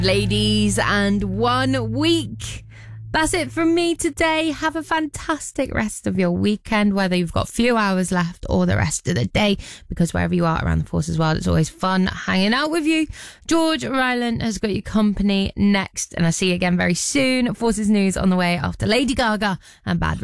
Ladies, and 1 week. That's it from me today. Have a fantastic rest of your weekend, whether you've got a few hours left or the rest of the day, because wherever you are around the Forces world, it's always fun hanging out with you. George Ryland has got your company next, and I'll see you again very soon. Forces News on the way after Lady Gaga and Bad